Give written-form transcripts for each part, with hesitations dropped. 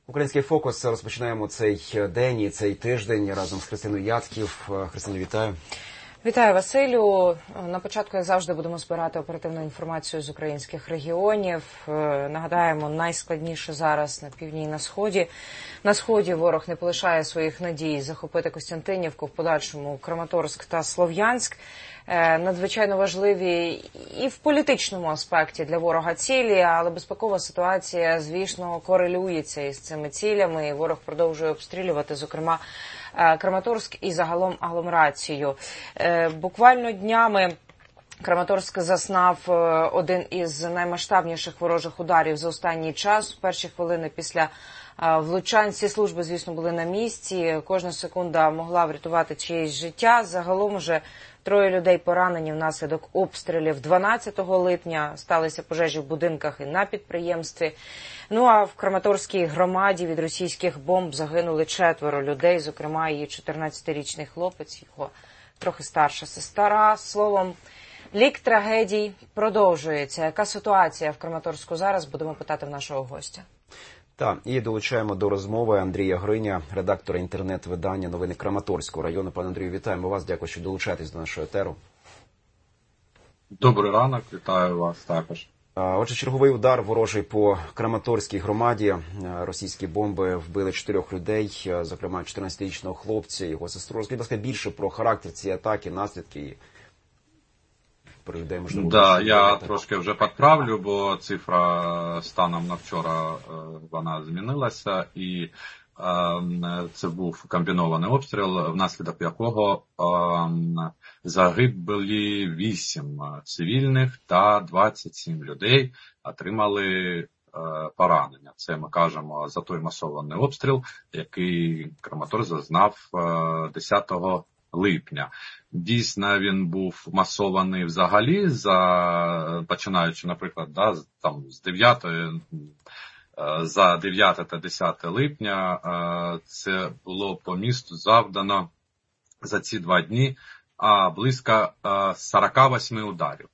Український фокус розпочинаємо цей день і цей тиждень разом з Христиною Яцьків. Христину, вітаю. Вітаю, Василю. На початку, як завжди, будемо збирати оперативну інформацію з українських регіонів. Нагадаємо, найскладніше зараз на півдні і на сході. На сході ворог не полишає своїх надій захопити Костянтинівку, в подальшому Краматорськ та Слов'янськ. Надзвичайно важливі і в політичному аспекті для ворога цілі, але безпекова ситуація, звісно, корелюється із цими цілями. Ворог продовжує обстрілювати, зокрема, Краматорськ і загалом агломерацію. Буквально днями Краматорськ зазнав один із наймасштабніших ворожих ударів за останній час. В перші хвилини після влучань всі служби, звісно, були на місці. Кожна секунда могла врятувати чиєсь життя. Загалом вже 3 людей поранені внаслідок обстрілів. 12 липня сталися пожежі в будинках і на підприємстві. Ну а в Краматорській громаді від російських бомб загинули 4 людей, зокрема її 14-річний хлопець, його трохи старша сестра. Словом, лік трагедій продовжується. Яка ситуація в Краматорську зараз? Будемо питати в нашого гостя. Так, і долучаємо до розмови Андрія Гриня, редактора інтернет-видання «Новини Краматорського району». Пане Андрію, вітаємо вас. Дякую, що долучаєтесь до нашого етеру. Добрий ранок, вітаю вас також. Отже, черговий удар ворожий по Краматорській громаді. Російські бомби вбили 4 людей, зокрема 14-річного хлопця, його сестру. Розкажіть, будь ласка, більше про характер цієї атаки, наслідки. Да, я трошки вже підправлю, бо цифра станом на вчора вона змінилася, і це був комбінований обстріл, внаслідок якого загибли 8 цивільних та 27 людей отримали поранення. Це ми кажемо за той масований обстріл, який Краматорськ зазнав 10 липня. Дійсно, він був масований взагалі, починаючи, наприклад, з 9 за 9 та 10 липня, це було по місту завдано за ці 2 дні близько 48 ударів.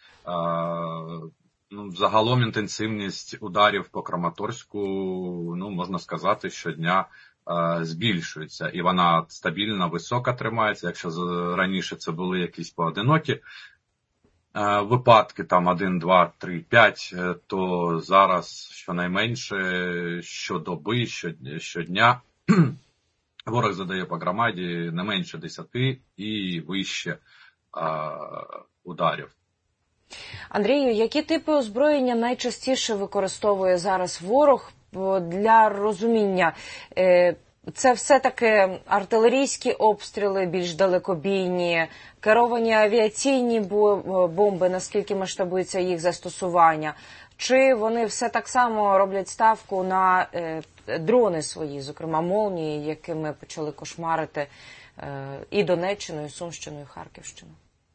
Загалом інтенсивність ударів по Краматорську, можна сказати, щодня збільшується, і вона стабільно висока тримається. Якщо раніше це були якісь поодинокі випадки, там 1, 2, 3, 5, то зараз щонайменше щодоби, щодня ворог задає по громаді не менше 10 і вище ударів. Андрію, які типи озброєння найчастіше використовує зараз ворог? Для розуміння, це все-таки артилерійські обстріли, більш далекобійні, керовані авіаційні бомби, наскільки масштабується їх застосування, чи вони все так само роблять ставку на дрони свої, зокрема «Молнії», якими почали кошмарити і Донеччину, і Сумщину, і Харківщину?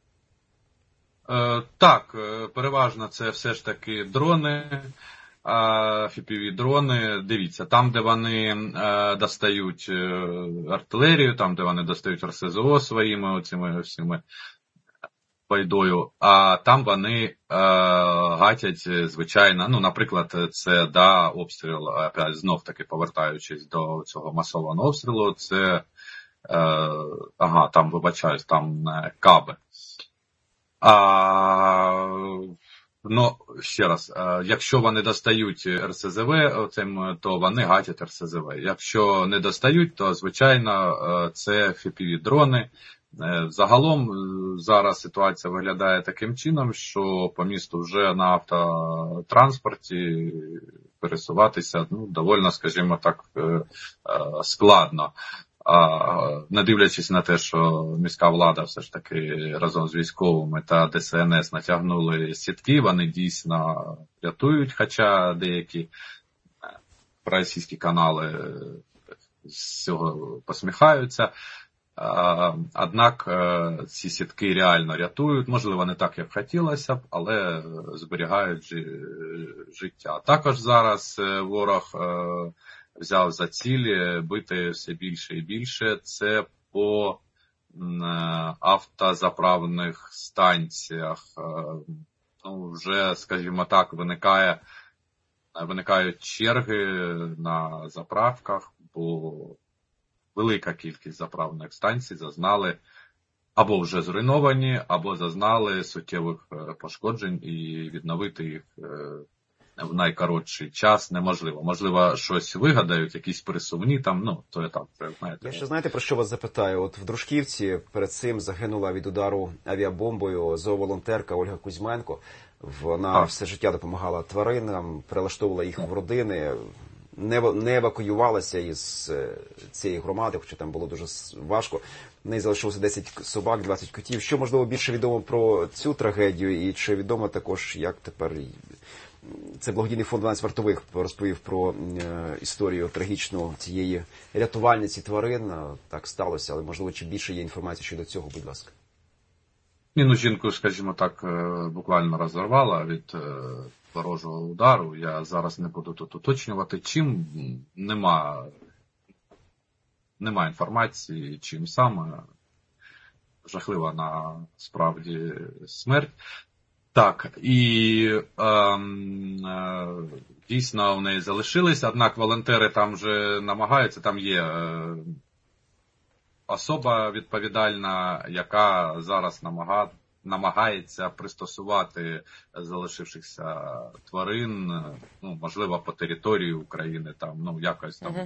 Так, переважно це все ж таки дрони. FPV-дрони, дивіться, там, де вони достають артилерію, там, де вони достають РСЗО своїми оцими всіми байдою, а там вони гатять, звичайно, наприклад, це, обстріл, опять, знов-таки повертаючись до цього масованого обстрілу, це, там каби. Ще раз, якщо вони достають РСЗВ, то вони гатять РСЗВ. Якщо не достають, то, звичайно, це FPV-дрони. Загалом зараз ситуація виглядає таким чином, що по місту вже на автотранспорті пересуватися доволі, скажімо так, складно. Не дивлячись на те, що міська влада все ж таки разом з військовими та ДСНС натягнули сітки, вони дійсно рятують, хоча деякі російські канали з цього посміхаються. Однак ці сітки реально рятують, можливо, не так, як хотілося б, але зберігають життя. Також зараз ворог взяв за ціль бити все більше і більше. Це по автозаправних станціях. Вже, скажімо так, виникає виникають черги на заправках, бо велика кількість заправних станцій зазнали або вже зруйновані, або зазнали суттєвих пошкоджень, і відновити їх в найкоротший час неможливо. Можливо, щось вигадають, якісь пересувні там, то етап, знаєте. Я ще знаєте, про що вас запитаю? От в Дружківці перед цим загинула від удару авіабомбою зооволонтерка Ольга Кузьменко. Вона все життя допомагала тваринам, перелаштовувала їх в родини, не евакуювалася із цієї громади, хоча там було дуже важко. В неї залишилося 10 собак, 20 котів. Що, можливо, більше відомо про цю трагедію, і чи відомо також, як тепер... Це благодійний фонд 12 вартових розповів про історію трагічну цієї рятувальниці тварин. Так сталося, але, можливо, чи більше є інформації щодо цього, будь ласка. Жінку, скажімо так, буквально розірвала від ворожого удару. Я зараз не буду тут уточнювати, чим. Нема інформації, чим саме. Жахлива насправді смерть. Так, і дійсно в неї залишилися, однак волонтери там вже намагаються, там є особа відповідальна, яка зараз намагається пристосувати залишившихся тварин, можливо, по території України, там, якось там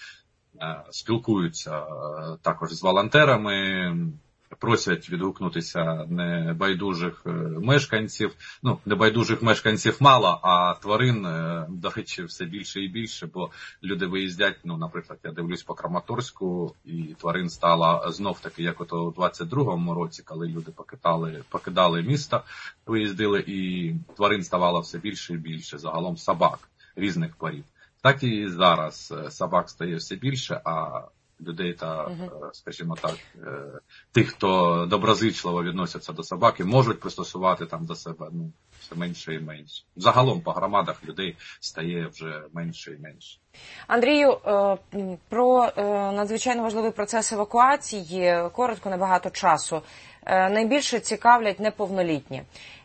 спілкуються також з волонтерами, просять відгукнутися небайдужих мешканців. Небайдужих мешканців мало, а тварин, до речі, все більше і більше, бо люди виїздять, наприклад, я дивлюсь по Краматорську, і тварин стало знов-таки, як ото у 22-му році, коли люди покидали місто, виїздили, і тварин ставало все більше і більше, загалом собак різних порід. Так і зараз собак стає все більше, а людей та, скажімо так, тих, хто доброзичливо відносяться до собаки, можуть пристосувати там до себе, все менше і менше. Загалом по громадах людей стає вже менше і менше. Андрію, про надзвичайно важливий процес евакуації, коротко, небагато часу. Найбільше цікавлять неповнолітні.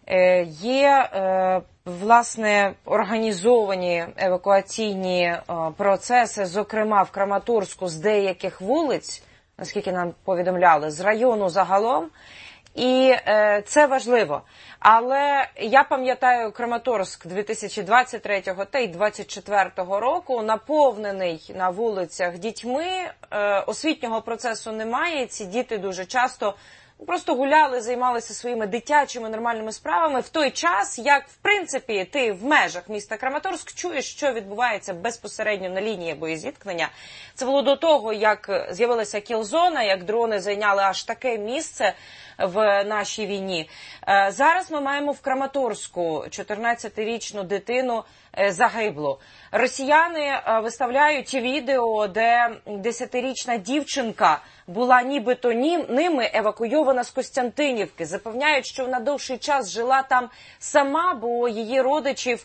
Є, власне, організовані евакуаційні процеси, зокрема в Краматорську з деяких вулиць, наскільки нам повідомляли, з району загалом, і це важливо. Але я пам'ятаю Краматорськ 2023 та й 2024 року, наповнений на вулицях дітьми, освітнього процесу немає, ці діти дуже часто просто гуляли, займалися своїми дитячими нормальними справами в той час, як, в принципі, ти в межах міста Краматорськ чуєш, що відбувається безпосередньо на лінії боєзіткнення. Це було до того, як з'явилася кілзона, як дрони зайняли аж таке місце в нашій війні. Зараз ми маємо в Краматорську 14-річну дитину загиблу. Росіяни виставляють відео, де 10-річна дівчинка була нібито ними евакуйована з Костянтинівки. Запевняють, що вона довший час жила там сама, бо її родичів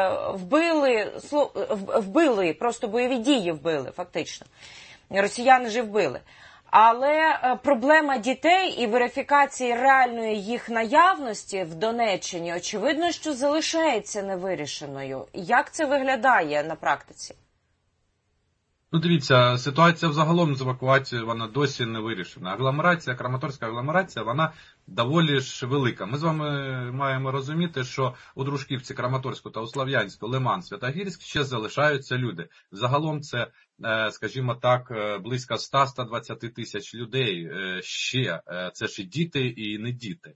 вбили, просто бойові дії вбили, фактично. Росіяни ж вбили. Але проблема дітей і верифікації реальної їх наявності в Донеччині, очевидно, що залишається невирішеною. Як це виглядає на практиці? Дивіться, ситуація взагалом з евакуацією, вона досі не вирішена. Агломерація, Краматорська агломерація, вона доволі ж велика. Ми з вами маємо розуміти, що у Дружківці, Краматорську та у Слов'янську, Лиман, Святогірськ ще залишаються люди. Взагалом це, скажімо так, близько 100-120 тисяч людей ще. Це ж і діти, і не діти.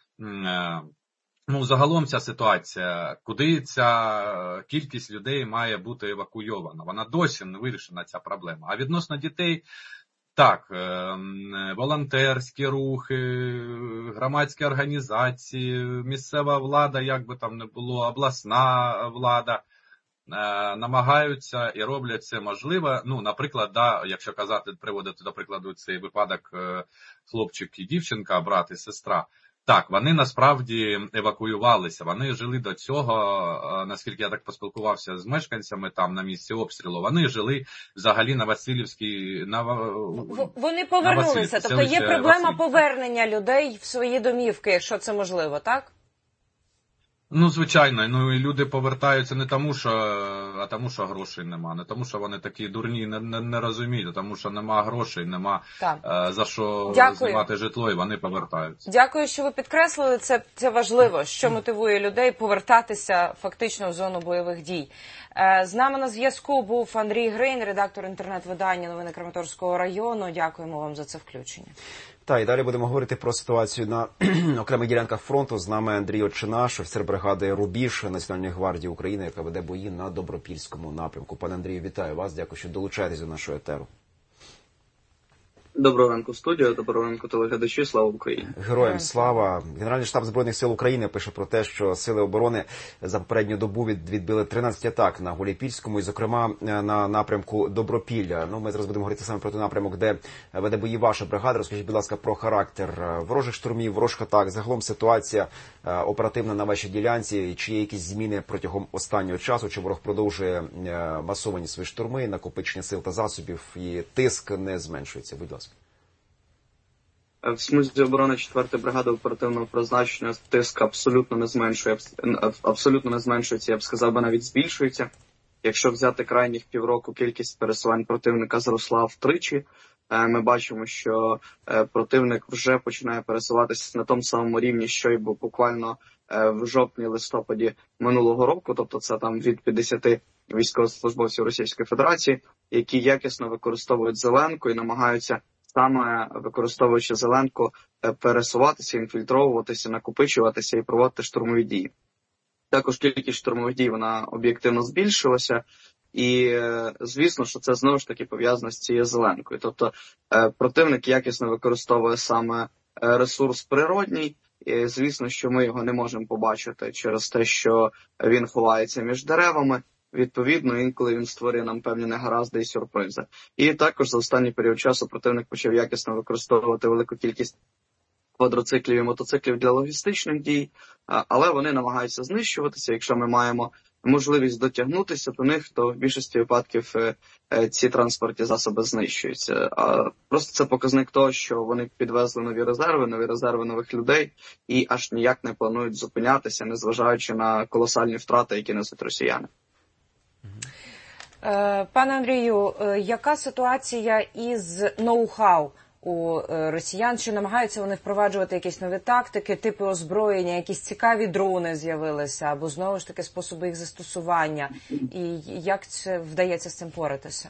Загалом ця ситуація, куди ця кількість людей має бути евакуйована, вона досі не вирішена, ця проблема. А відносно дітей, так, волонтерські рухи, громадські організації, місцева влада, як би там не було, обласна влада, намагаються і роблять це можливе. Наприклад, якщо приводити до прикладу цей випадок хлопчик і дівчинка, брат і сестра, так, вони насправді евакуювалися, вони жили до цього, наскільки я так поспілкувався з мешканцями там на місці обстрілу, вони жили взагалі на Васильівській... Вони повернулися, тобто є проблема повернення людей в свої домівки, якщо це можливо, так? Ну, звичайно, ну і люди повертаються не тому, а тому, що грошей нема. Не тому, що вони такі дурні, не розуміють, а тому, що нема грошей, нема за що знімати житло, і вони повертаються. Дякую, що ви підкреслили. Це важливо, що мотивує людей повертатися фактично в зону бойових дій. З нами на зв'язку був Андрій Грин, редактор інтернет-видання «Новини Краматорського району». Дякуємо вам за це включення. І далі будемо говорити про ситуацію на окремих ділянках фронту. З нами Андрій Очинаш, офіцер бригади «Рубіж» Національної гвардії України, яка веде бої на Добропільському напрямку. Пане Андрію, вітаю вас. Дякую, що долучаєтесь до нашого етеру. Доброго ранку, студія. Доброго ранку, телеглядачі. Слава Україні. Героям слава. Генеральний штаб Збройних сил України пише про те, що сили оборони за попередню добу відбили 13 атак на Гуляйпільському і, зокрема, на напрямку Добропілля. Ми зараз будемо говорити саме про той напрямок, де веде бої ваша бригада. Розкажіть, будь ласка, про характер ворожих штурмів, ворожих атак. Загалом ситуація оперативна на вашій ділянці. Чи є якісь зміни протягом останнього часу? Чи ворог продовжує масовані свої штурми, накопичення сил та засобів і тиск не зменшується? Будь ласка. В смузі оборони 4-ї бригади оперативного призначення тиск абсолютно не зменшується, я б сказав, навіть збільшується. Якщо взяти крайніх півроку, кількість пересувань противника зросла втричі. Ми бачимо, що противник вже починає пересуватися на тому самому рівні, що й був буквально в жовтні-листопаді минулого року, тобто це там від 50 військовослужбовців Російської Федерації, які якісно використовують зеленку і намагаються саме використовуючи зеленку пересуватися, інфільтровуватися, накопичуватися і проводити штурмові дії. Також кількість штурмових дій вона об'єктивно збільшилася, і звісно, що це знову ж таки пов'язано з цією зеленкою. Тобто противник якісно використовує саме ресурс природній, і звісно, що ми його не можемо побачити через те, що він ховається між деревами. Відповідно, інколи він створює нам певні негаразди і сюрпризи. І також за останній період часу противник почав якісно використовувати велику кількість квадроциклів і мотоциклів для логістичних дій, але вони намагаються знищуватися. Якщо ми маємо можливість дотягнутися до них, то в більшості випадків ці транспортні засоби знищуються. Просто це показник того, що вони підвезли нові резерви нових людей і аж ніяк не планують зупинятися, незважаючи на колосальні втрати, які несуть росіяни. Пане Андрію, яка ситуація із ноу-хау у росіян? Чи намагаються вони впроваджувати якісь нові тактики, типи озброєння, якісь цікаві дрони з'явилися, або знову ж таки способи їх застосування? І як це вдається з цим поратися?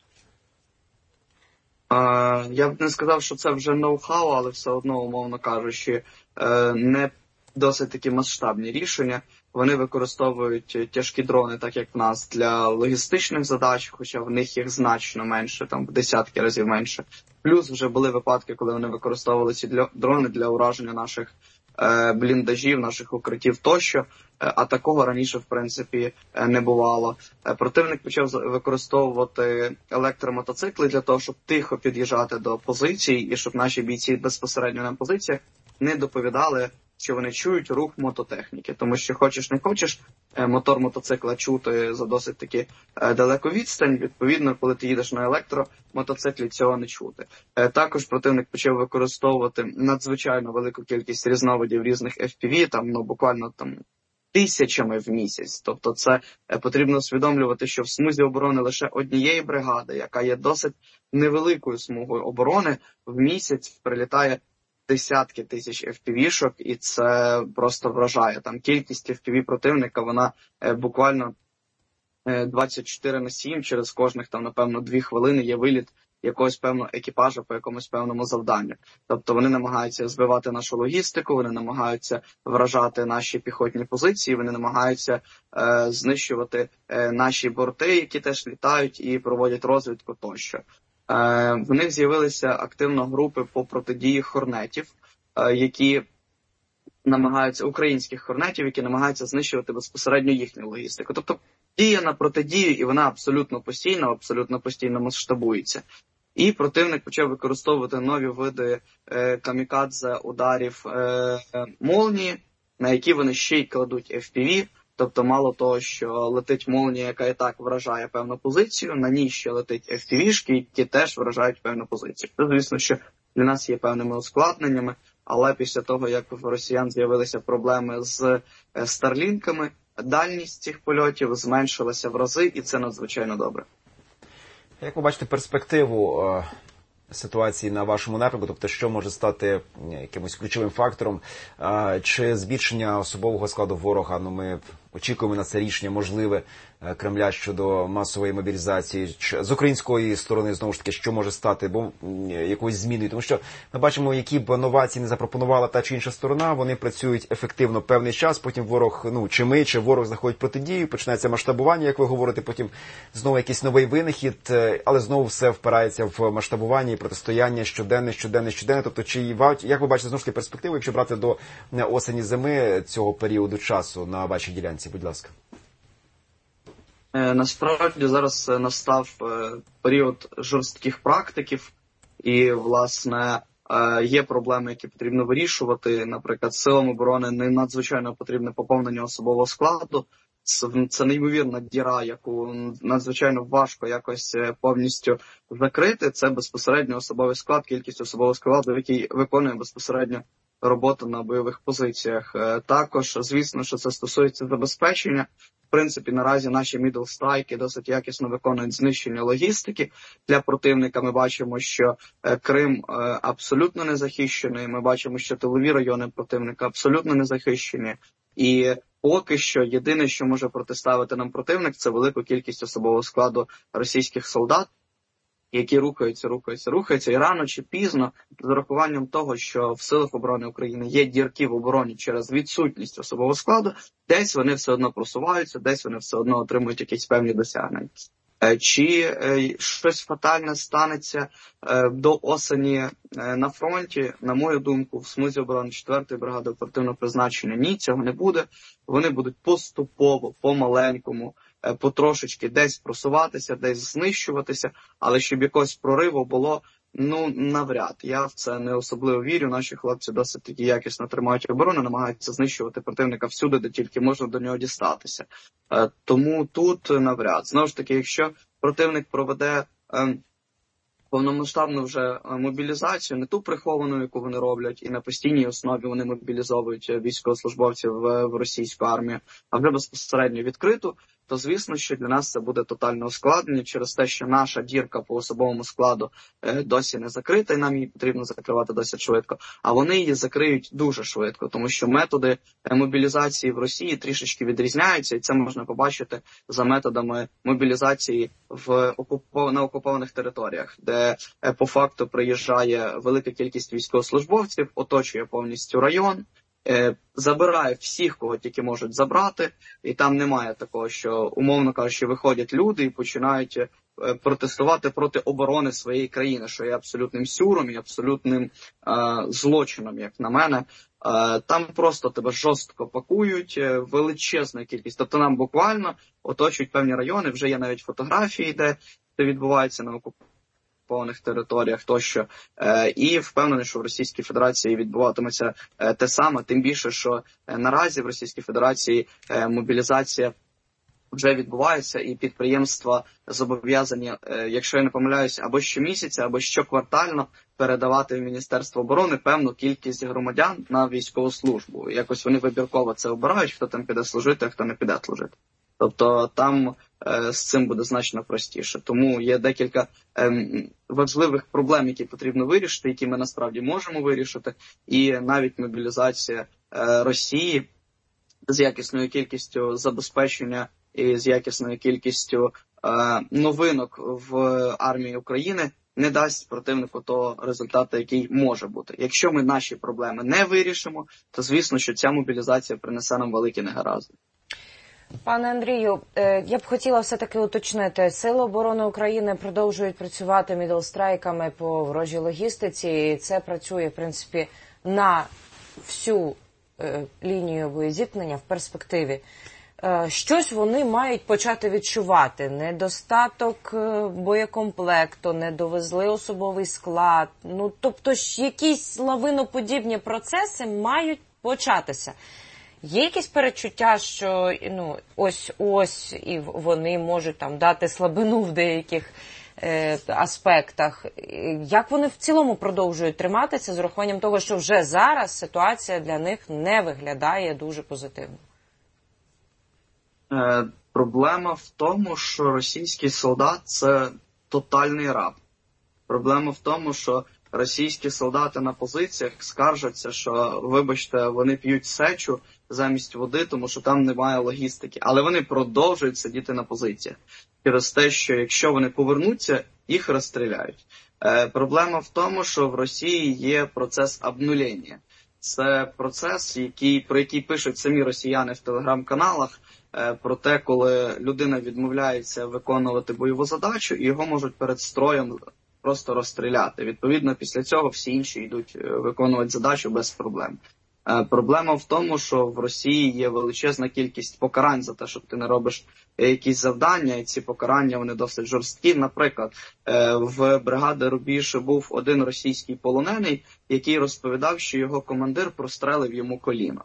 Я б не сказав, що це вже ноу-хау, але все одно, умовно кажучи, не досить такі масштабні рішення. Вони використовують тяжкі дрони, так як в нас, для логістичних задач, хоча в них їх значно менше, там в десятки разів менше. Плюс вже були випадки, коли вони використовували ці дрони для ураження наших бліндажів, наших укриттів тощо, а такого раніше, в принципі, не бувало. Противник почав використовувати електромотоцикли для того, щоб тихо під'їжджати до позицій і щоб наші бійці безпосередньо на позиціях не доповідали, що вони чують рух мототехніки. Тому що хочеш не хочеш мотор мотоцикла чути за досить таки далеку відстань. Відповідно, коли ти їдеш на електромотоциклі, цього не чути. Також противник почав використовувати надзвичайно велику кількість різновидів різних FPV, буквально тисячами в місяць. Тобто це потрібно усвідомлювати, що в смузі оборони лише однієї бригади, яка є досить невеликою смугою оборони, в місяць прилітає десятки тисяч FPV-шок, і це просто вражає. Там кількість FPV противника, вона буквально 24/7, через кожних, напевно, 2 хвилини є виліт якогось певного екіпажа по якомусь певному завданню. Тобто вони намагаються збивати нашу логістику, вони намагаються вражати наші піхотні позиції, вони намагаються знищувати наші борти, які теж літають і проводять розвідку тощо. В них з'явилися активно групи по протидії хорнетів, які намагаються, українських хорнетів, які намагаються знищувати безпосередньо їхню логістику. Тобто дія на протидію, і вона абсолютно постійно масштабується. І противник почав використовувати нові види камікадзе ударів молнії, на які вони ще й кладуть FPV. Тобто мало того, що летить молнія, яка і так вражає певну позицію, на ній ще летить FPV-шки, які теж вражають певну позицію. Це, звісно, що для нас є певними ускладненнями, але після того, як в росіян з'явилися проблеми з старлінками, дальність цих польотів зменшилася в рази, і це надзвичайно добре. Як ви бачите перспективу ситуації на вашому напрямку, тобто що може стати якимось ключовим фактором, чи збільшення особового складу ворога, ми очікуємо на це рішення можливе Кремля щодо масової мобілізації, з української сторони, знову ж таки, що може стати якоюсь зміною, тому що ми бачимо, які б новації не запропонувала та чи інша сторона, вони працюють ефективно певний час, потім ворог, чи ворог знаходить протидію, починається масштабування, як ви говорите, потім знову якийсь новий винахід, але знову все впирається в масштабування і протистояння щоденне, тобто як ви бачите, знову ж таки, перспективу, якщо брати до осені-зими цього періоду часу на вашій ділянці, будь ласка. Насправді зараз настав період жорстких практиків і, власне, є проблеми, які потрібно вирішувати. Наприклад, силам оборони не надзвичайно потрібне поповнення особового складу. Це неймовірна діра, яку надзвичайно важко якось повністю закрити. Це безпосередньо особовий склад, кількість особового складу, який виконує безпосередньо роботу на бойових позиціях. Також, звісно, що це стосується забезпечення. В принципі, наразі наші мідл-страйки досить якісно виконують знищення логістики. Для противника ми бачимо, що Крим абсолютно не захищений, ми бачимо, що тилові райони противника абсолютно не захищені. І поки що єдине, що може протиставити нам противник, це велику кількість особового складу російських солдат, які рухаються, і рано чи пізно, з урахуванням того, що в силах оборони України є дірки в обороні через відсутність особового складу, десь вони все одно просуваються, десь вони все одно отримують якісь певні досягнення. Чи щось фатальне станеться до осені на фронті, на мою думку, в смузі оборони 4-ї бригади оперативного призначення? Ні, цього не буде. Вони будуть поступово, помаленькому, потрошечки десь просуватися, десь знищуватися, але щоб якогось прориву було, навряд. Я в це не особливо вірю. Наші хлопці досить таки якісно тримають оборону, намагаються знищувати противника всюди, де тільки можна до нього дістатися. Тому тут навряд. Знову ж таки, якщо противник проведе повномасштабну вже мобілізацію, не ту приховану, яку вони роблять, і на постійній основі вони мобілізовують військовослужбовців в російську армію, а вже безпосередньо відкриту, то звісно, що для нас це буде тотальне ускладнення через те, що наша дірка по особовому складу досі не закрита, і нам її потрібно закривати досить швидко. А вони її закриють дуже швидко, тому що методи мобілізації в Росії трішечки відрізняються, і це можна побачити за методами мобілізації на окупованих територіях, де по факту приїжджає велика кількість військовослужбовців, оточує повністю район, забирає всіх, кого тільки можуть забрати, і там немає такого, що, умовно кажучи, виходять люди і починають протестувати проти оборони своєї країни, що є абсолютним сюром і абсолютним злочином, як на мене. Там просто тебе жорстко пакують, величезна кількість. Тобто нам буквально оточують певні райони, вже є навіть фотографії, де це відбувається на окупованих територіях тощо. І впевнений, що в Російській Федерації відбуватиметься те саме, тим більше, що наразі в Російській Федерації мобілізація вже відбувається, і підприємства зобов'язані, якщо я не помиляюсь, або щомісяця, або щоквартально передавати в Міністерство оборони певну кількість громадян на військову службу. Якось вони вибірково це обирають, хто там піде служити, а хто не піде служити. Тобто там з цим буде значно простіше. Тому є декілька важливих проблем, які потрібно вирішити, які ми насправді можемо вирішити. І навіть мобілізація Росії з якісною кількістю забезпечення і з якісною кількістю новинок в армії України не дасть противнику того результату, який може бути. Якщо ми наші проблеми не вирішимо, то звісно, що ця мобілізація принесе нам великі негаразди. Пане Андрію, я б хотіла все-таки уточнити. Сили оборони України продовжують працювати мідлстрайками по ворожій логістиці, і це працює, в принципі, на всю лінію боєзіткнення в перспективі. Щось вони мають почати відчувати. Недостаток боєкомплекту, не довезли особовий склад. Тобто якісь лавиноподібні процеси мають початися. Є якісь перечуття, що ось і вони можуть там дати слабину в деяких аспектах. Як вони в цілому продовжують триматися з урахуванням того, що вже зараз ситуація для них не виглядає дуже позитивно? Проблема в тому, що російський солдат – це тотальний раб. Проблема в тому, що російські солдати на позиціях скаржаться, що, вибачте, вони п'ють сечу замість води, тому що там немає логістики. Але вони продовжують сидіти на позиціях. Через те, що якщо вони повернуться, їх розстріляють. Проблема в тому, що в Росії є процес обнулення. Це процес, про який пишуть самі росіяни в телеграм-каналах, про те, коли людина відмовляється виконувати бойову задачу, і його можуть перед строєм просто розстріляти. Відповідно, після цього всі інші йдуть виконувати задачу без проблем. Проблема в тому, що в Росії є величезна кількість покарань за те, що ти не робиш якісь завдання, і ці покарання вони досить жорсткі. Наприклад, в бригади Рубіж був один російський полонений, який розповідав, що його командир прострелив йому коліно.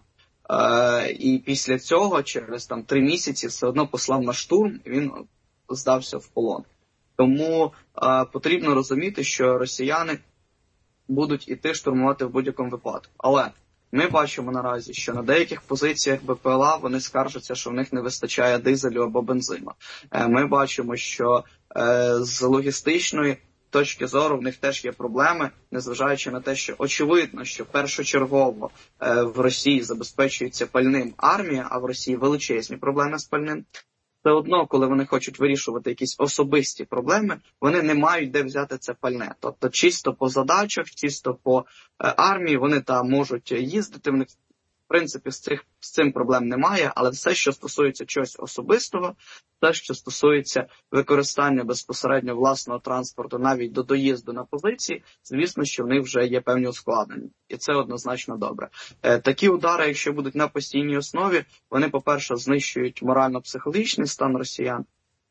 І після цього, через 3 місяці, все одно послав на штурм, і він здався в полон. Тому потрібно розуміти, що росіяни будуть іти штурмувати в будь-якому випадку. Але ми бачимо наразі, що на деяких позиціях БПЛА вони скаржаться, що в них не вистачає дизелю або бензину. Ми бачимо, що з логістичної точки зору в них теж є проблеми, незважаючи на те, що очевидно, що першочергово в Росії забезпечується пальним армія, а в Росії величезні проблеми з пальним. Все одно, коли вони хочуть вирішувати якісь особисті проблеми, вони не мають де взяти це пальне. Тобто чисто по задачах, чисто по армії вони там можуть їздити, в них в принципі з цим проблем немає, але все, що стосується чогось особистого, все, що стосується використання безпосередньо власного транспорту навіть до доїзду на позиції, звісно, що в них вже є певні ускладнення. І це однозначно добре. Такі удари, якщо будуть на постійній основі, вони, по-перше, знищують морально-психологічний стан росіян,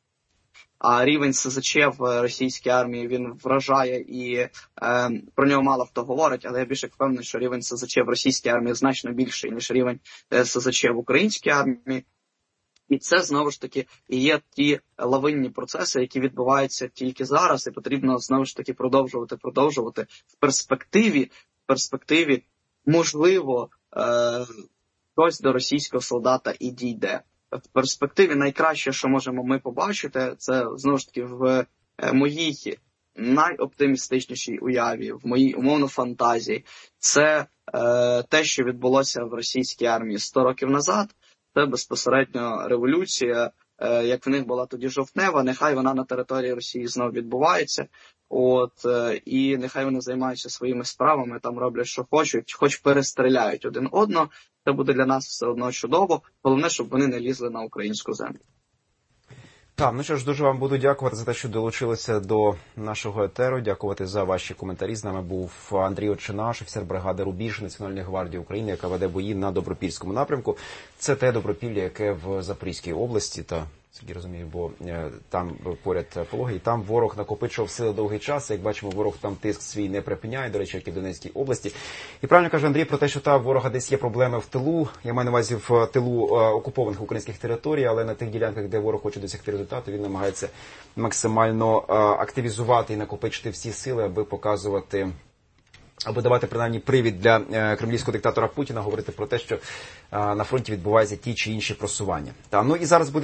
а рівень СЗЧ в російській армії, він вражає і про нього мало хто говорить, але я більше впевнений, що рівень СЗЧ в російській армії значно більший, ніж рівень СЗЧ в українській армії. І це, знову ж таки, і є ті лавинні процеси, які відбуваються тільки зараз, і потрібно, знову ж таки, продовжувати. В перспективі, можливо, хтось до російського солдата і дійде. В перспективі найкраще, що можемо ми побачити, це, знову ж таки, в моїй найоптимістичнішій уяві, в моїй умовно фантазії, це те, що відбулося в російській армії 100 років назад. Це безпосередньо революція, як в них була тоді жовтнева, нехай вона на території Росії знову відбувається, і нехай вони займаються своїми справами, там роблять, що хочуть, хоч перестріляють один одного, це буде для нас все одно чудово, головне, щоб вони не лізли на українську землю. Так, ну що ж, дуже вам буду дякувати за те, що долучилися до нашого етеру, дякувати за ваші коментарі. З нами був Андрій Очинаш, офіцер бригади Рубіж Національної гвардії України, яка веде бої на Добропільському напрямку. Це те Добропілля, яке в Запорізькій області, та я розумію, бо там поряд Пологи, і там ворог накопичував сили довгий час. Як бачимо, ворог там тиск свій не припиняє, до речі, як і в Донецькій області. І правильно каже Андрій про те, що там ворога десь є проблеми в тилу. Я маю на увазі в тилу окупованих українських територій, але на тих ділянках, де ворог хоче досягти результату, він намагається максимально активізувати і накопичити всі сили, аби показувати, аби давати принаймні привід для кремлівського диктатора Путіна говорити про те, що на фронті відбуваються ті чи інші просування. Ну і зараз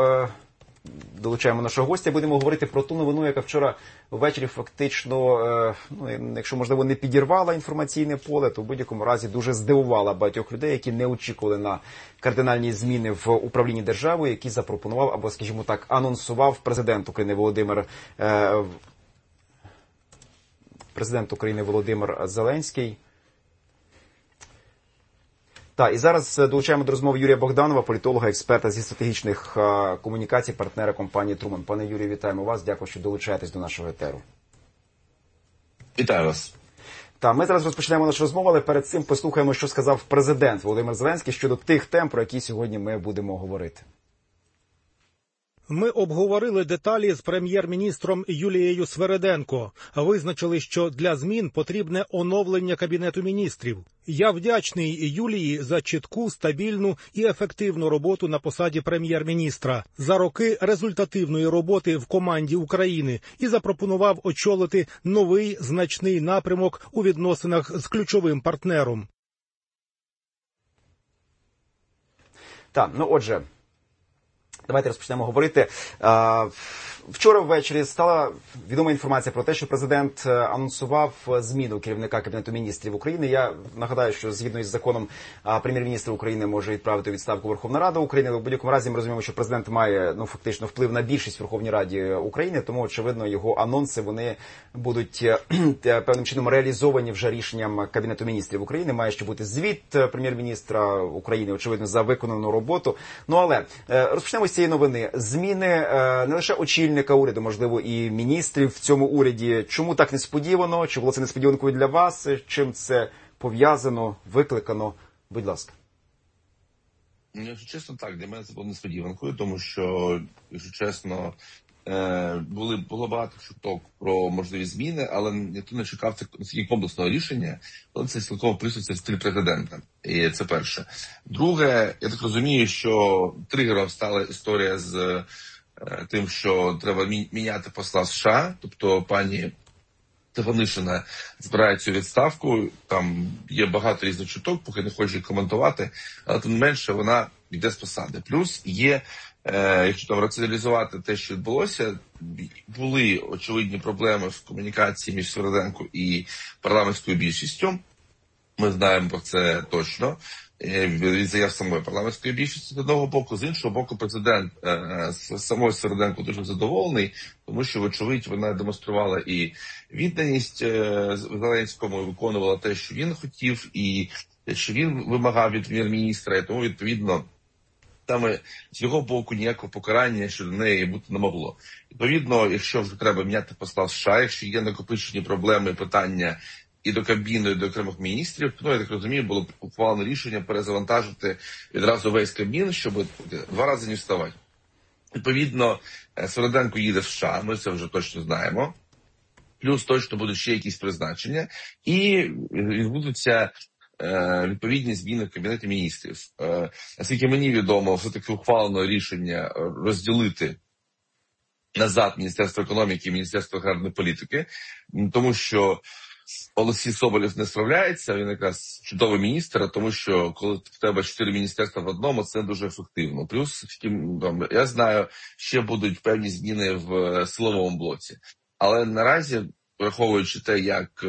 долучаємо нашого гостя, будемо говорити про ту новину, яка вчора ввечері фактично, якщо можливо не підірвала інформаційне поле, то в будь-якому разі дуже здивувала багатьох людей, які не очікували на кардинальні зміни в управлінні державою, які запропонував або, скажімо так, анонсував президент України Володимир Зеленський. Так, і зараз долучаємо до розмови Юрія Богданова, політолога, експерта зі стратегічних комунікацій, партнера компанії Труман. Пане Юрію, вітаємо вас. Дякую, що долучаєтесь до нашого етеру. Вітаю вас. Так, ми зараз розпочнемо нашу розмову, але перед цим послухаємо, що сказав президент Володимир Зеленський щодо тих тем, про які сьогодні ми будемо говорити. Ми обговорили деталі з прем'єр-міністром Юлією Свериденко. Визначили, що для змін потрібне оновлення Кабінету міністрів. Я вдячний Юлії за чітку, стабільну і ефективну роботу на посаді прем'єр-міністра, за роки результативної роботи в команді України і запропонував очолити новий значний напрямок у відносинах з ключовим партнером. Так, отже, давайте розпочнемо говорити. Вчора ввечері стала відома інформація про те, що президент анонсував зміну керівника Кабінету міністрів України. Я нагадаю, що згідно із законом прем'єр-міністр України може відправити у відставку Верховна Рада України. В будь-якому разі ми розуміємо, що президент має фактично вплив на більшість в Верховній Раді України, тому, очевидно, його анонси вони будуть певним чином реалізовані вже рішенням Кабінету міністрів України. Має ще бути звіт прем'єр-міністра України, очевидно, за виконану роботу. Але розпочнемо з цієї новини. Зміни не лише очільника уряду, можливо, і міністрів в цьому уряді. Чому так несподівано? Чи було це несподіванкою для вас? Чим це пов'язано, викликано? Будь ласка. Якщо чесно, так, для мене це було несподіванкою, тому що, якщо чесно, було багато чуток про можливі зміни, але ніхто не чекав наскільки комплексного рішення, коли це цілком вписується в стиль президента. І це перше. Друге, я так розумію, що тригером стала історія з тим, що треба міняти посла США, тобто пані Стефанишина збирає цю відставку, там є багато різних чуток, поки не хочу їх коментувати, але тим не менше вона йде з посади. Плюс є, якщо там раціоналізувати те, що відбулося, були очевидні проблеми в комунікації між Свериденко і парламентською більшістю. Ми знаємо про це точно. Від заяв самої парламентської більшості з одного боку, з іншого боку, президент самою Свериденко дуже задоволений, тому що, вочевидь, вона демонструвала і відданість Зеленському, виконувала те, що він хотів, і що він вимагав від прем'єр-міністра, і тому, відповідно, там з його боку ніякого покарання щодо неї бути не могло. Відповідно, якщо вже треба міняти посла США, якщо є накопичені проблеми, питання і до Кабміну, і до окремих міністрів, я так розумію, було ухвалено рішення перезавантажити відразу весь Кабмін, щоб 2 рази не вставати. Відповідно, Свериденко їде в США, ми це вже точно знаємо. Плюс точно будуть ще якісь призначення. І відбудуться відповідні зміни в Кабінеті міністрів. Наскільки мені відомо, все-таки ухвалено рішення розділити назад Міністерство економіки і Міністерство аграрної політики, тому що Олексій Соболєв не справляється, він якраз чудовий міністр, тому що коли в тебе 4 міністерства в одному, це дуже ефективно. Плюс, я знаю, ще будуть певні зміни в силовому блоці. Але наразі, враховуючи те, як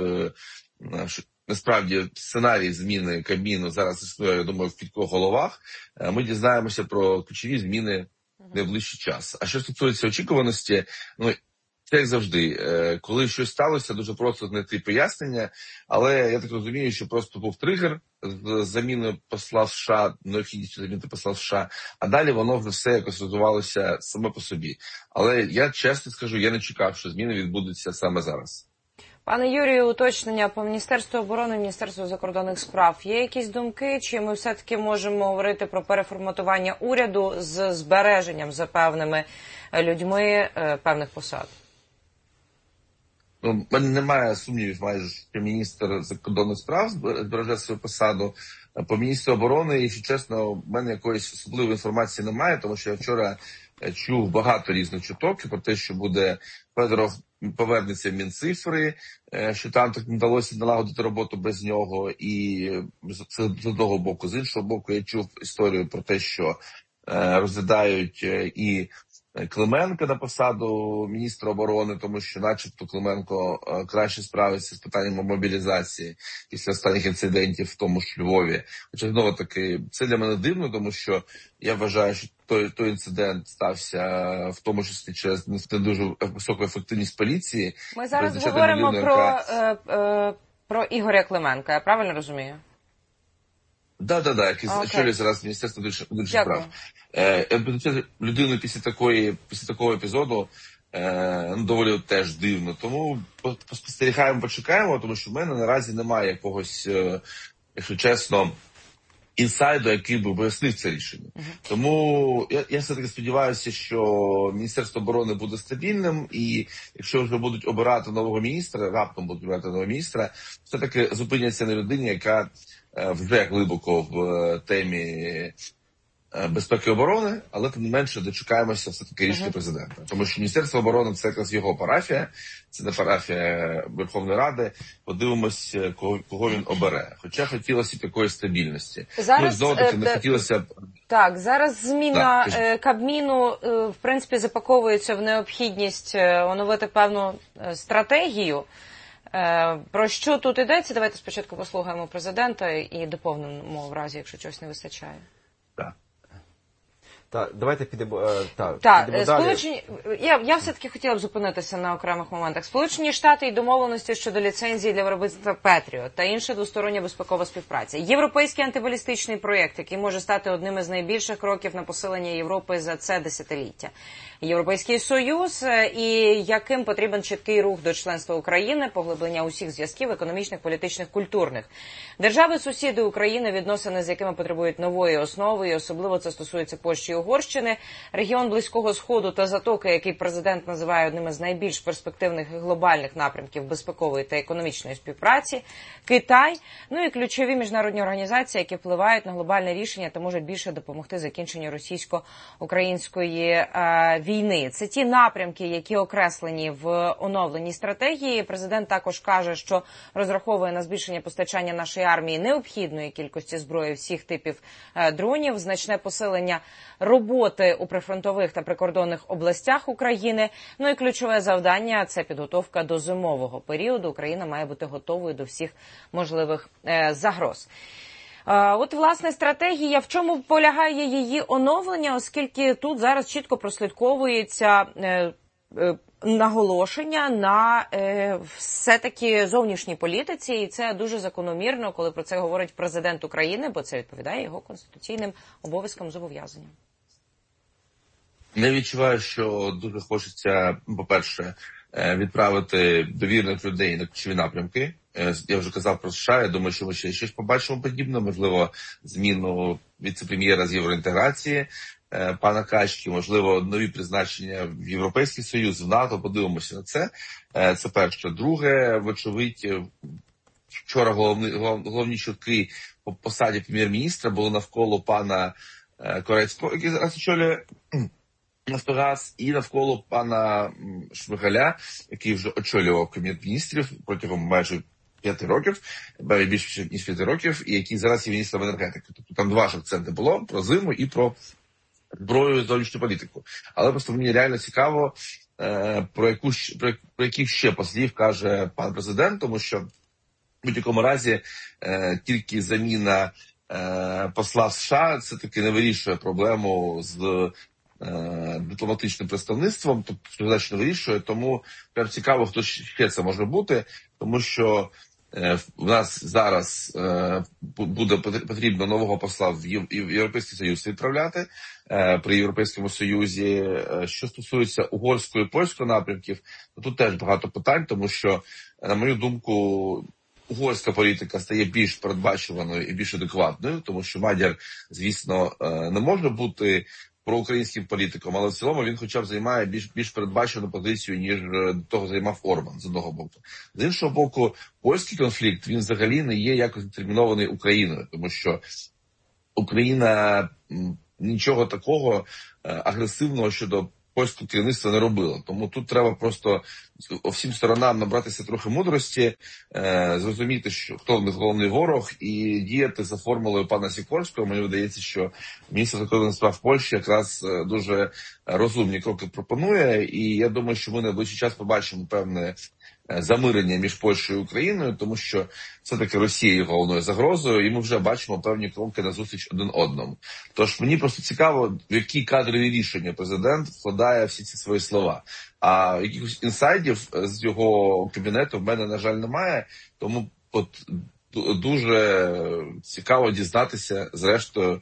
насправді сценарій зміни Кабміну зараз існує, я думаю, в кількох головах, ми дізнаємося про ключові зміни в найближчий час. А що стосується очікуваності, це як завжди, коли щось сталося, дуже просто знайти пояснення, але я так розумію, що просто був тригер з заміною посла США, необхідністю замінити посла США, а далі воно вже все якось розвивалося саме по собі. Але я чесно скажу, я не чекав, що зміни відбудуться саме зараз. Пане Юрію, уточнення по Міністерству оборони, Міністерству закордонних справ. Є якісь думки, чи ми все-таки можемо говорити про переформатування уряду з збереженням за певними людьми певних посад? У мене немає сумнівів майже, що міністр закордонних справ збереже свою посаду. По міністру оборони, якщо чесно, в мене якоїсь особливої інформації немає, тому що я вчора чув багато різних чуток про те, що буде Федоров повернеться в Мінцифри, що там так не вдалося налагодити роботу без нього. І це з одного боку. З іншого боку, я чув історію про те, що розглядають і Клименка на посаду міністра оборони, тому що начебто Клименко краще справиться з питанням мобілізації після останніх інцидентів в тому ж Львові. Хоча, знову таки, це для мене дивно, тому що я вважаю, що той інцидент стався в тому числі через не дуже високу ефективність поліції. Ми зараз говоримо про Ігоря Клименка, я правильно розумію? Да, який очолює зараз Міністерство внутрішніх справ. Людину після такого епізоду доволі теж дивно. Тому спостерігаємо, почекаємо, тому що в мене наразі немає якогось, якщо чесно, інсайду, який би пояснив це рішення. Тому я все-таки сподіваюся, що Міністерство оборони буде стабільним, і якщо вже будуть обирати нового міністра, раптом будуть обирати нового міністра, все-таки зупиняться на людині, яка вже глибоко в темі безпеки і оборони, але тим не менше дочекаємося все-таки рішення президента. Тому що Міністерство оборони – це якраз його парафія, це не парафія Верховної Ради. Подивимось, кого він обере. Хоча хотілося б якоїсь стабільності. Зараз, знову-таки не хотілося б... Так, зараз зміна Кабміну, в принципі, запаковується в необхідність оновити певну стратегію. Про що тут йдеться? Давайте спочатку послухаємо президента і доповнимо в разі, якщо чогось не вистачає. Так, давайте підемо далі. Я все-таки хотіла б зупинитися на окремих моментах. Сполучені Штати і домовленості щодо ліцензії для виробництва Петріот та інша двостороння безпекова співпраця. Європейський антибалістичний проєкт, який може стати одним із найбільших кроків на посилення Європи за це десятиліття. Європейський Союз і яким потрібен чіткий рух до членства України, поглиблення усіх зв'язків економічних, політичних, культурних. Держави-сусіди України, відносини з якими потребують нової основи, і особливо це стосується Польщі і Угорщини, регіон Близького Сходу та Затоки, який президент називає одним із найбільш перспективних і глобальних напрямків безпекової та економічної співпраці, Китай, ну і ключові міжнародні організації, які впливають на глобальне рішення та можуть більше допомогти закінченню російсько-української війни. Це ті напрямки, які окреслені в оновленій стратегії. Президент також каже, що розраховує на збільшення постачання нашої армії необхідної кількості зброї всіх типів дронів, значне посилення роботи у прифронтових та прикордонних областях України. Ну і ключове завдання – це підготовка до зимового періоду. Україна має бути готовою до всіх можливих загроз. От, власне, стратегія, в чому полягає її оновлення, оскільки тут зараз чітко прослідковується наголошення на все-таки зовнішній політиці, і це дуже закономірно, коли про це говорить президент України, бо це відповідає його конституційним обов'язкам, зобов'язанням. Не відчуваю, що дуже хочеться, по-перше, відправити довірних людей на ключові напрямки. Я вже казав про США, я думаю, що ми ще щось побачимо подібне, можливо, зміну віце-прем'єра з євроінтеграції пана Качки, можливо, нові призначення в Європейський Союз, в НАТО, подивимося на це. Це перше. Друге, вочевидь, вчора головні чутки по посаді прем'єр-міністра були навколо пана Корецького, який зараз очолює Нафтогаз, і навколо пана Шмигаля, який вже очолював Кабінет міністрів протягом майже 5 років, більше ніж 5 років, і який зараз є міністром енергетики. Тобто там два ж акценти було: про зиму і про зброю і зовнішню політику. Але просто мені реально цікаво, про яких ще послів каже пан президент, тому що в будь-якому разі тільки заміна посла в США це таки не вирішує проблему з дипломатичним представництвом, тобто значно вирішує, тому прям цікаво, хто ще це може бути, тому що в нас зараз буде потрібно нового посла в Європейський Союз відправляти при Європейському Союзі. Що стосується угорського і польського напрямків, то тут теж багато питань, тому що, на мою думку, угорська політика стає більш передбачуваною і більш адекватною, тому що Мадяр, звісно, не може бути проукраїнським політиком, але в цілому він хоча б займає більш передбачену позицію, ніж до того займав Орбан, з одного боку. З іншого боку, польський конфлікт, він взагалі не є якось детермінований Україною, тому що Україна нічого такого агресивного щодо польського керівництва не робила. Тому тут треба просто всім сторонам набратися трохи мудрості, зрозуміти, що хто в них головний ворог, і діяти за формулою пана Сікорського. Мені видається, що міністр закордонних справ Польщі якраз дуже розумні кроки пропонує, і я думаю, що ми на найближчий час побачимо певне замирення між Польщею і Україною, тому що все-таки Росія є головною загрозою, і ми вже бачимо певні кроки на зустріч один одному. Тож мені просто цікаво, в які кадрові рішення президент вкладає всі ці свої слова. А якихось інсайдів з його кабінету в мене, на жаль, немає, тому от дуже цікаво дізнатися, зрештою,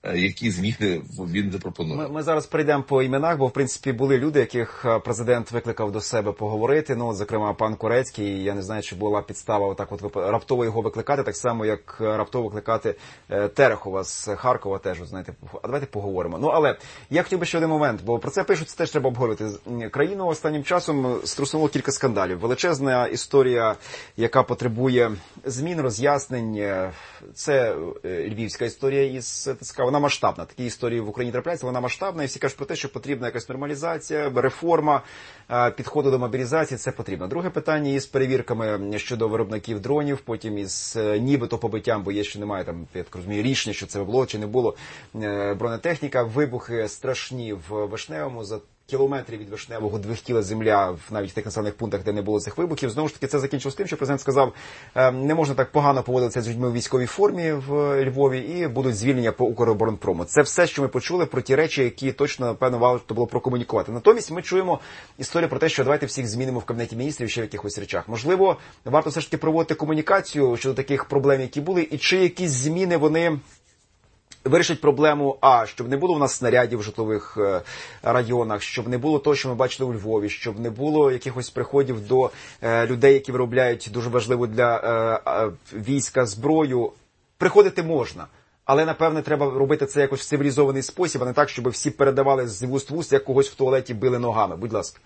які зміни він запропонує. Ми зараз прийдемо по іменах, бо, в принципі, були люди, яких президент викликав до себе поговорити. Ну, зокрема, пан Корецький. Я не знаю, чи була підстава отак от раптово його викликати, так само, як раптово викликати Терехова з Харкова теж, знаєте. А давайте поговоримо. Ну, але я хотів би ще один момент, бо про це пишуть, це теж треба обговорювати. Країну останнім часом струснуло кілька скандалів. Величезна історія, яка потребує змін, роз'яснень. Це львівська історія із ТСК. Вона масштабна. Такі історії в Україні трапляються, вона масштабна. І всі кажуть про те, що потрібна якась нормалізація, реформа, підходу до мобілізації. Це потрібно. Друге питання із перевірками щодо виробників дронів, потім із нібито побиттям, бо є ще немає там, я так розумію, рішення, що це було чи не було. Бронетехніка, вибухи страшні в Вишневому, за кілометрів від Вишневого двихтіла земля навіть в тих населених пунктах, де не було цих вибухів. Знову ж таки, це закінчилось тим, що президент сказав, не можна так погано поводитися з людьми у військовій формі в Львові і будуть звільнення по Укроборонпрому. Це все, що ми почули про ті речі, які точно, напевно, варто було прокомунікувати. Натомість ми чуємо історію про те, що давайте всіх змінимо в Кабінеті міністрів ще в якихось речах. Можливо, варто все ж таки проводити комунікацію щодо таких проблем, які були, і чи якісь зміни вони вирішить проблему, щоб не було у нас снарядів в житлових районах, щоб не було того, що ми бачили у Львові, щоб не було якихось приходів до людей, які виробляють дуже важливу для війська зброю. Приходити можна, але, напевне, треба робити це якось в цивілізований спосіб, а не так, щоб всі передавали з вуст в уст, як когось в туалеті били ногами. Будь ласка.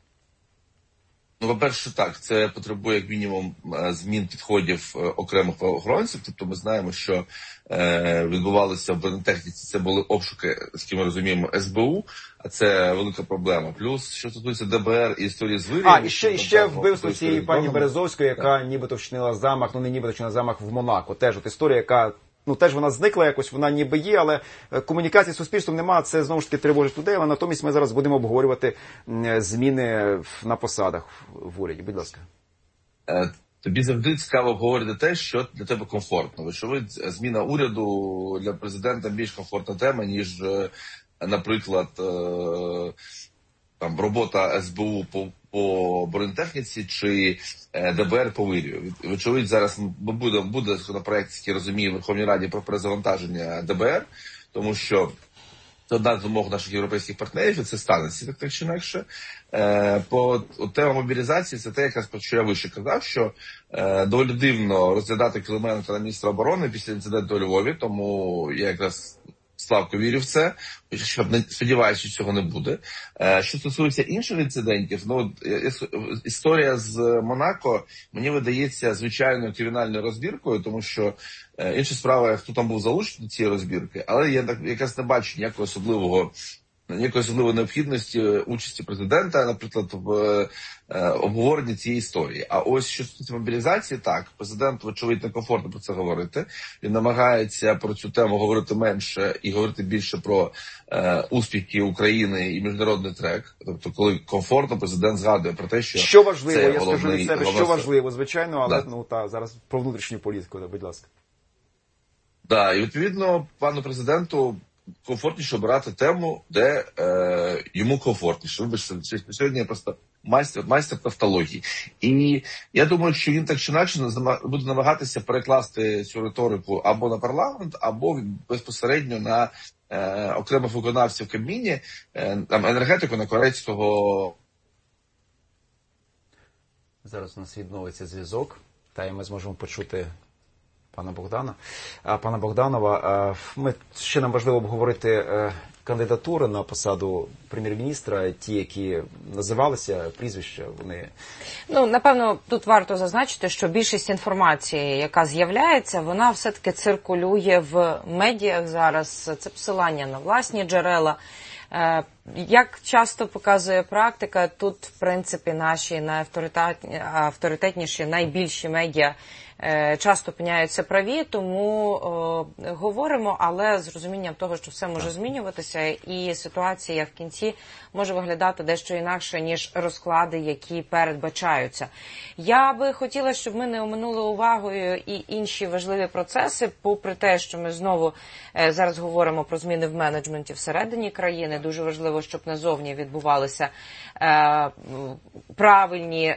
Ну, по-перше, так, це потребує як мінімум змін підходів окремих правоохоронців. Тобто ми знаємо, що відбувалося в бронетехніці, це були обшуки, з ми розуміємо, СБУ, а це велика проблема. Плюс, що стосується ДБР і історії з вирієм... І ще вбивство цієї пані Березовської, яка нібито вчинила замах, ну не нібито вчинила замах в Монако. Теж от історія, яка... Ну, теж вона зникла якось, вона ніби є, але комунікації з суспільством немає, це знову ж таки тривожить людей, але натомість ми зараз будемо обговорювати зміни на посадах в уряді. Будь ласка. Тобі завжди цікаво обговорити те, що для тебе комфортно. Вочевидь, зміна уряду для президента більш комфортна тема, ніж, наприклад, там робота СБУ по бронетехніці чи ДБР по вирію. Вочевидь, зараз буде законопроект, який розуміє в Верховній Раді про перезавантаження ДБР, тому що це одна з вимог наших європейських партнерів, і це станеться так чи інакше. Тема мобілізації – це те, якраз про що я вище казав, що доволі дивно розглядати Клименка на міністра оборони після інциденту у Львові, тому я якраз слабко вірю в це, щоб не сподіваюся, що цього не буде. Що стосується інших інцидентів, ну, історія з Монако, мені видається звичайною кримінальною розбіркою, тому що інша справа, хто там був залучений до цієї розбірки, але я якраз не бачу ніякої особливої необхідності участі президента, наприклад, в обговоренні цієї історії. А ось що стосується мобілізації, так, президент, вочевидь, некомфортно про це говорити. Він намагається про цю тему говорити менше і говорити більше про успіхи України і міжнародний трек. Тобто, коли комфортно, президент згадує про те, що важливо, це я скажу від себе, що важливо, звичайно, але зараз про внутрішню політику, будь ласка. Так, і відповідно, пану президенту комфортніше обирати тему, де йому комфортніше. Вибачте, сьогодні я просто майстер тавтології. І я думаю, що він так чи інакше буде намагатися перекласти цю риторику або на парламент, або безпосередньо на окремих виконавців в Кабміні, там енергетику на Корецького. Зараз у нас відновиться зв'язок, та і ми зможемо почути пана Богданова. Ще нам важливо обговорити кандидатури на посаду прем'єр-міністра, ті, які називалися, прізвища, вони... Ну, напевно, тут варто зазначити, що більшість інформації, яка з'являється, вона все-таки циркулює в медіях зараз. Це посилання на власні джерела. Як часто показує практика, тут, в принципі, наші найавторитетніші, найбільші медіа часто опиняються праві, тому говоримо, але з розумінням того, що все може змінюватися, і ситуація в кінці може виглядати дещо інакше, ніж розклади, які передбачаються. Я би хотіла, щоб ми не оминули увагою і інші важливі процеси, попри те, що ми знову зараз говоримо про зміни в менеджменті всередині країни. Дуже важливо важливо, щоб назовні відбувалися правильні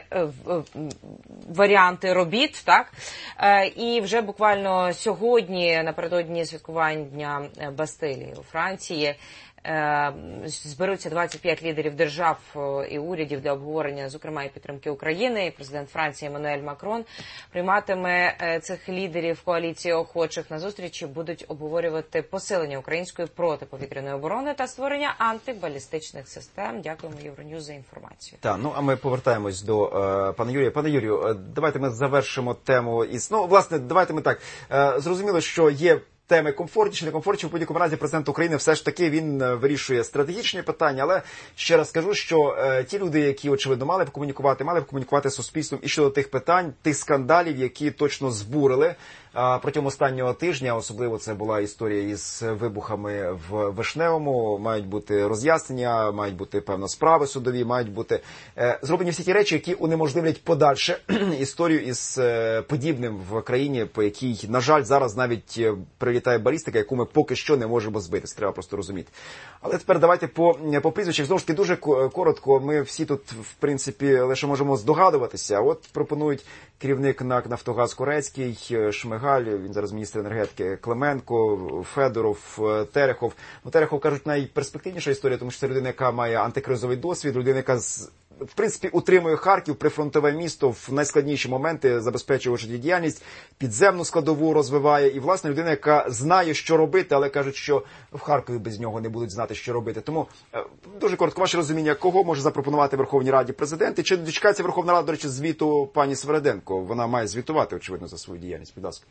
варіанти робіт, так? І вже буквально сьогодні, напередодні святкування Дня Бастилії у Франції, зберуться 25 лідерів держав і урядів для обговорення, зокрема, і підтримки України. І президент Франції Еммануель Макрон прийматиме цих лідерів коаліції охочих. На зустрічі будуть обговорювати посилення української протиповітряної оборони та створення антибалістичних систем. Дякуємо Євроньюз за інформацію. Так, ну а ми повертаємось до пана Юрія. Пане Юрію, давайте ми завершимо тему із... Ну, власне, давайте ми так. Зрозуміло, що є теми комфортніші, некомфортніші. В будь-якому разі президент України все ж таки він вирішує стратегічні питання, але ще раз скажу, що ті люди, які, очевидно, мали б комунікувати з суспільством і щодо тих питань, тих скандалів, які точно збурили протягом останнього тижня, особливо це була історія із вибухами в Вишневому, мають бути роз'яснення, мають бути, певно, справи судові, мають бути зроблені всі ті речі, які унеможливлять подальше історію із подібним в країні, по якій, на жаль, зараз навіть прилітає балістика, яку ми поки що не можемо збити. Це треба просто розуміти. Але тепер давайте по прізвищах. Знову ж таки, дуже коротко. Ми всі тут, в принципі, лише можемо здогадуватися. От пропонують керівник НАК «Нафтогаз» Корецький, Шмигаль, він зараз міністр енергетики, Клименко, Федоров, Терехов. Ну, Терехов, кажуть, найперспективніша історія, тому що це людина, яка має антикризовий досвід, людина, яка в принципі, утримує Харків, прифронтове місто, в найскладніші моменти забезпечує життєдіяльність, підземну складову розвиває. І, власне, людина, яка знає, що робити, але кажуть, що в Харкові без нього не будуть знати, що робити. Тому дуже коротко, ваше розуміння, кого може запропонувати Верховній Раді президент? І чи дочекається Верховна Рада, до речі, звіту пані Свериденко? Вона має звітувати, очевидно, за свою діяльність. Будь ласка.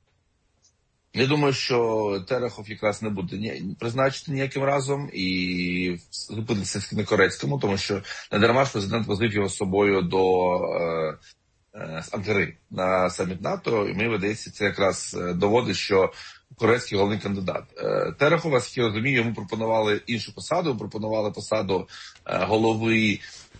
Я думаю, що Терехов якраз не буде призначений ніяким разом і зупиниться на Корецькому, тому що не дарма ж президент возив його з собою до Анкари на саміт НАТО, і мені видається, це якраз доводить, що Корецький головний кандидат. Терехова, як я розумію, йому пропонували іншу посаду, пропонували посаду голови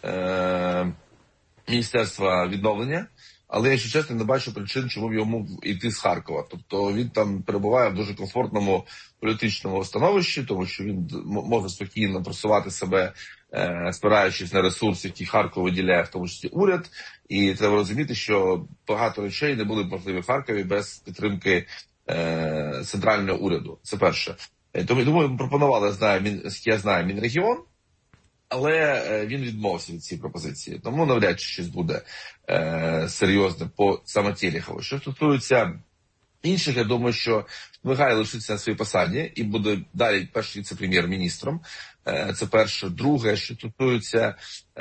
Міністерства відновлення. Але, якщо чесно, не бачу причин, чому йому йти з Харкова. Тобто він там перебуває в дуже комфортному політичному становищі, тому що він може спокійно просувати себе, спираючись на ресурси, які Харков виділяє, в тому числі уряд. І треба розуміти, що багато речей не були б можливі в Харкові без підтримки центрального уряду. Це перше. Тому, думаю, пропонували, я знаю, Мінрегіон. Але він відмовився від цієї пропозиції. Тому навряд чи щось буде серйозне по саме Терехову. Що стосується інших, я думаю, що Шмигаль лишиться на своїй посаді і буде далі перший віце-прем'єр-міністром. Це перше. Друге, що стосується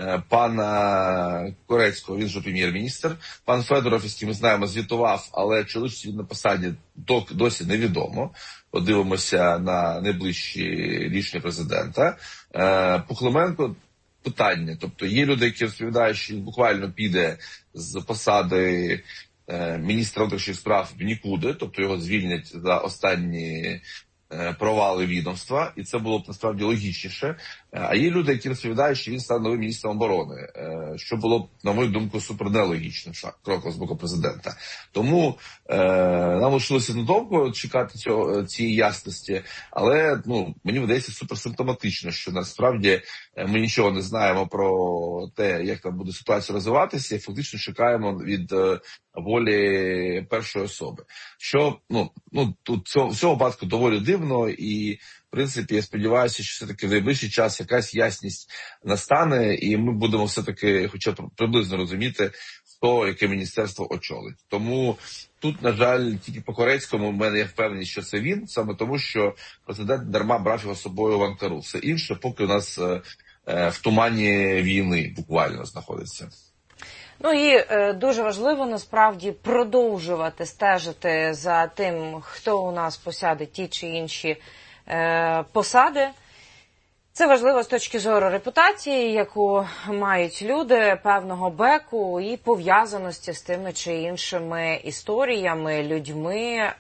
пана Корецького, він же прем'єр-міністр. Пан Федоров, з ким ми знаємо, звітував, але чи лишиться він на посаді, досі невідомо. Подивимося на найближчі рішення президента. По Клименко питання. Тобто є люди, які розповідають, що він буквально піде з посади міністра внутрішніх справ в нікуди, тобто його звільнять за останні провали відомства, і це було б насправді логічніше. А є люди, які розповідають, що він стане новим міністром оборони, що було б, на мою думку, супер нелогічним кроком з боку президента. Тому нам лишилося недовго чекати цієї ясності, але мені видається супер симптоматично, що насправді ми нічого не знаємо про те, як там буде ситуація розвиватися, і фактично чекаємо від волі першої особи. Що тут в цьому випадку доволі дивно, і в принципі, я сподіваюся, що все-таки в найближчий час якась ясність настане, і ми будемо все-таки хоча б приблизно розуміти, хто яке міністерство очолить. Тому тут, на жаль, тільки по Корецькому в мене є впевненість, що це він, саме тому, що президент дарма брав його з собою в Анкару. Все інше поки у нас в тумані війни буквально знаходиться. Ну і дуже важливо, насправді, продовжувати стежити за тим, хто у нас посяде ті чи інші посади. Це важливо з точки зору репутації, яку мають люди певного беку і пов'язаності з тими чи іншими історіями, людьми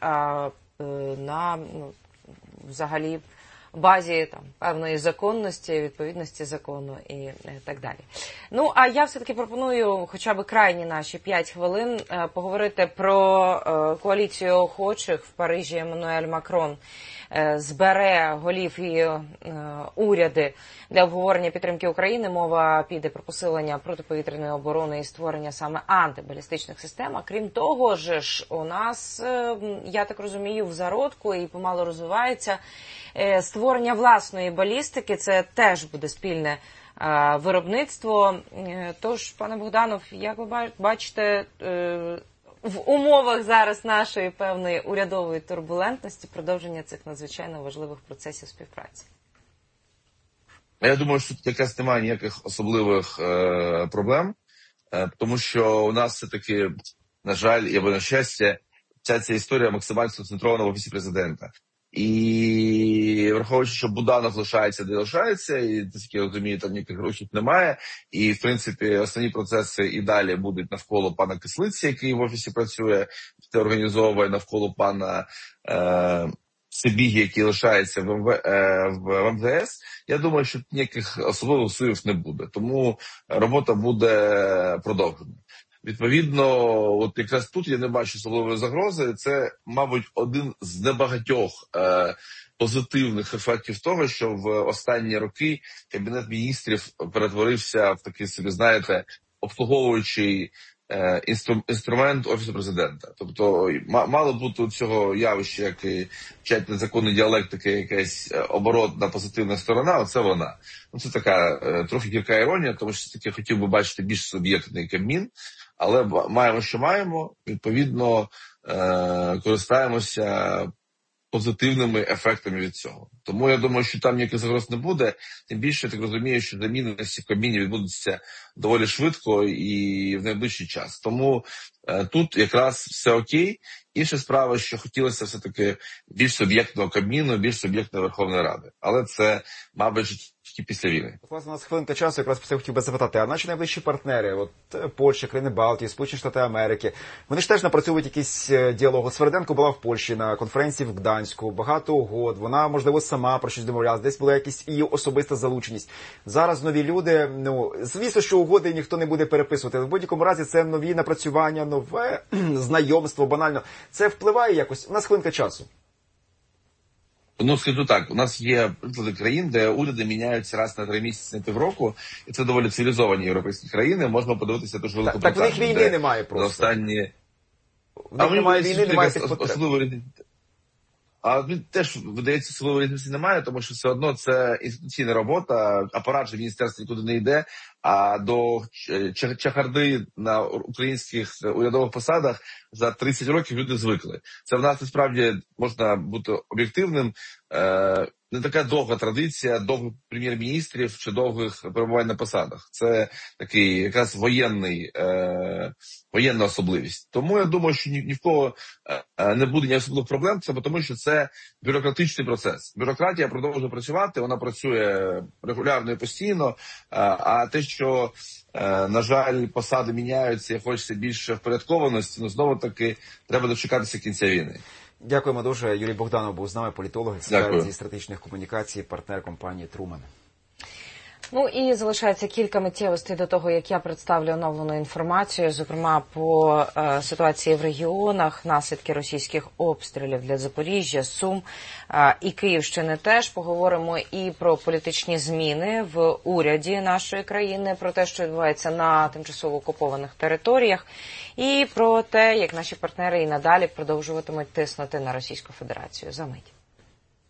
на взагалі базі певної законності, відповідності закону і так далі. Ну, а я все-таки пропоную хоча б крайні наші 5 хвилин поговорити про коаліцію охочих в Парижі. Еммануель Макрон збере голів і уряди для обговорення підтримки України. Мова піде про посилення протиповітряної оборони і створення саме антибалістичних систем. А крім того ж, у нас, я так розумію, в зародку і помало розвивається створення власної балістики. Це теж буде спільне виробництво. Тож, пане Богданов, як ви бачите, в умовах зараз нашої певної урядової турбулентності продовження цих надзвичайно важливих процесів співпраці? Я думаю, що тут якраз немає ніяких особливих проблем, тому що у нас все-таки, на жаль, або на щастя, ця історія максимально сконцентрована в Офісі Президента. І враховуючи, що Буданов лишається, де лишається, і, наскільки я розумію, там ніяких рухів немає. І, в принципі, основні процеси і далі будуть навколо пана Кислиці, який в Офісі працює, це організовує, навколо пана Сибіги, який лишається в МВС. Я думаю, що ніяких особливих суїв не буде. Тому робота буде продовжена. Відповідно, от якраз тут я не бачу особливої загрози. Це, мабуть, один з небагатьох позитивних ефектів того, що в останні роки Кабінет міністрів перетворився в такий собі, знаєте, обслуговуючий інструмент Офісу Президента. Тобто мало бути цього явища, як і вчать незаконний діалектики, якась оборотна позитивна сторона, оце вона. Ну, це така трохи гірка іронія, тому що таки хотів би бачити більш суб'єктний Кабмін, але маємо, що маємо, відповідно користаємося позитивними ефектами від цього. Тому я думаю, що там ніяких загроз не буде, тим більше, я так розумію, що заміни в Кабміні відбудуться доволі швидко і в найближчий час. Тому тут якраз все окей. Інша справа, що хотілося все-таки більш суб'єктного Кабміну, більш суб'єктної Верховної Ради. Але це, мабуть, тільки після війни. Власне, у нас хвилинка часу, якраз про хотів би запитати, а наші найближчі партнери, от Польща, країни Балтії, Сполучені Штати Америки, вони ж теж напрацьовують якийсь діалог. Сверденко була в Польщі на конференції в Гданську, багато угод, вона, можливо, сама про щось домовлялась, десь була якась її особиста залученість. Зараз нові люди, ну, звісно, що угоди ніхто не буде переписувати, але в будь-якому разі це нові напрацювання, нове знайомство, банально. Це впливає якось? У нас хвилинка часу. Ну, скажу так, у нас є приклади країн, де уряди міняються раз на 3 місяці, на півроку, і це доволі цивілізовані європейські країни, можна подивитися дуже велику Так в них війни немає просто. Останні... В них немає війни, немає тих потреб. А теж, видається, особливої різниці немає, тому що все одно це інституційна робота, апарат же міністерства нікуди не йде, а до чахарди на українських урядових посадах за 30 років люди звикли. Це в нас, насправді, можна бути об'єктивним, не така довга традиція довгих прем'єр-міністрів чи довгих перебувань на посадах. Це такий якраз воєнна особливість. Тому я думаю, що ні в кого не буде ніяких особливих проблем, це тому що це бюрократичний процес. Бюрократія продовжує працювати, вона працює регулярно і постійно, а те, що, на жаль, посади міняються і хочеться більше впорядкованості, ну, знову-таки, треба дочекатися кінця війни. Дякуємо дуже. Юрій Богданов був з нами, політолог, експерт зі стратегічних комунікацій, партнер компанії Труман. Ну і залишається кілька миттєвостей до того, як я представлю оновлену інформацію, зокрема по ситуації в регіонах, наслідки російських обстрілів для Запоріжжя, Сум і Київщини теж. Поговоримо і про політичні зміни в уряді нашої країни, про те, що відбувається на тимчасово окупованих територіях, і про те, як наші партнери і надалі продовжуватимуть тиснути на Російську Федерацію. За мить.